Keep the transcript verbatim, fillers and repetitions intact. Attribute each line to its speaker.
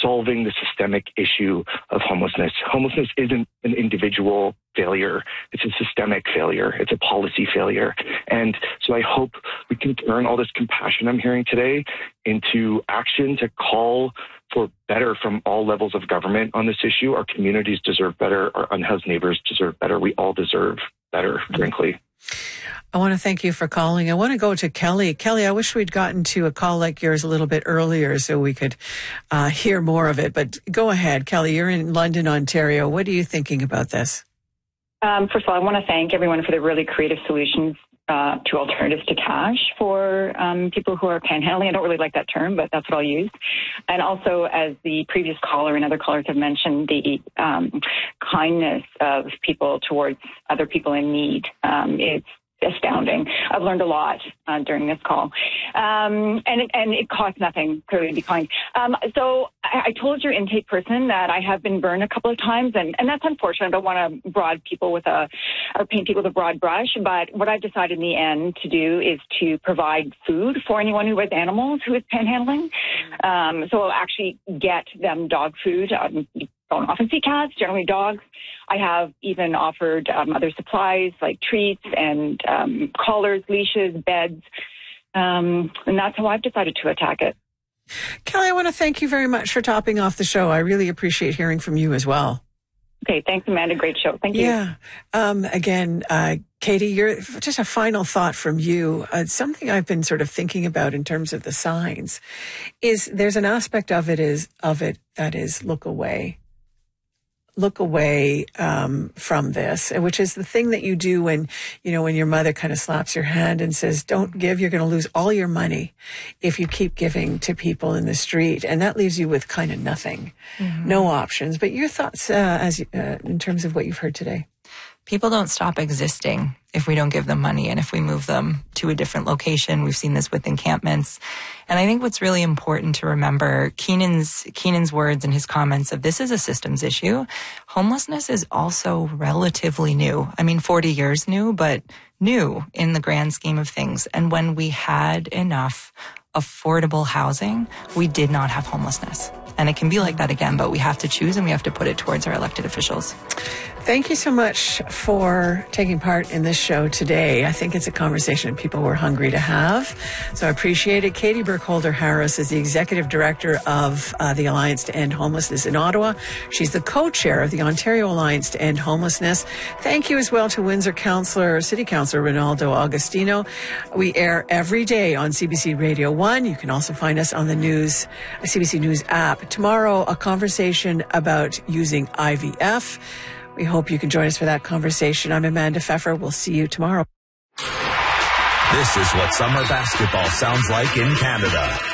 Speaker 1: solving the systemic issue of homelessness. Homelessness isn't an individual failure. It's a systemic failure. It's a policy failure. And so I hope we can turn all this compassion I'm hearing today into action to call for better from all levels of government on this issue. Our communities deserve better. Our unhoused neighbors deserve better. We all deserve better, frankly.
Speaker 2: I want to thank you for calling. I want to go to Kelly. Kelly, I wish we'd gotten to a call like yours a little bit earlier so we could uh, hear more of it. But go ahead, Kelly. You're in London, Ontario. What are you thinking about this?
Speaker 3: Um, first of all, I want to thank everyone for the really creative solutions uh, to alternatives to cash for um, people who are panhandling. I don't really like that term, but that's what I'll use. And also, as the previous caller and other callers have mentioned, the um, kindness of people towards other people in need. Um, it's astounding. I've learned a lot uh, during this call. Um, and, it, and it costs nothing, clearly, to be kind. Um, so I, I told your intake person that I have been burned a couple of times, and, and that's unfortunate. I don't want to broad people with a, or paint people with a broad brush, but what I've decided in the end to do is to provide food for anyone who has animals who is panhandling. Um, so I'll actually get them dog food. Um, don't often see cats, generally dogs. I have even offered um, other supplies like treats and um, collars, leashes, beds, um, and that's how I've decided to attack it.
Speaker 2: Kelly, I want to thank you very much for topping off the show. I really appreciate hearing from you as well.
Speaker 3: Okay, thanks, Amanda. Great show. Thank you.
Speaker 2: Yeah. Um, again, uh, Katie, you're just a final thought from you. Uh, something I've been sort of thinking about in terms of the signs is there's an aspect of it is of it that is look away. Look away um, from this, which is the thing that you do when, you know, when your mother kind of slaps your hand and says, don't give, you're going to lose all your money if you keep giving to people in the street. And that leaves you with kind of nothing, mm-hmm. no options. But your thoughts uh, as uh, in terms of what you've heard today?
Speaker 4: People don't stop existing if we don't give them money and if we move them to a different location. We've seen this with encampments. And I think what's really important to remember, Keenan's, Keenan's words and his comments of this is a systems issue. Homelessness is also relatively new. I mean, forty years new, but new in the grand scheme of things. And when we had enough affordable housing, we did not have homelessness. And it can be like that again, but we have to choose and we have to put it towards our elected officials.
Speaker 2: Thank you so much for taking part in this show today. I think it's a conversation people were hungry to have. So I appreciate it. Katie Burkholder-Harris is the Executive Director of uh, the Alliance to End Homelessness in Ottawa. She's the co-chair of the Ontario Alliance to End Homelessness. Thank you as well to Windsor Councillor, City Councillor Ronaldo Agostino. We air every day on C B C Radio one. You can also find us on the news, C B C News app. Tomorrow, a conversation about using I V F. We hope you can join us for that conversation. I'm Amanda Pfeffer. We'll see you tomorrow.
Speaker 5: This is what summer basketball sounds like in Canada.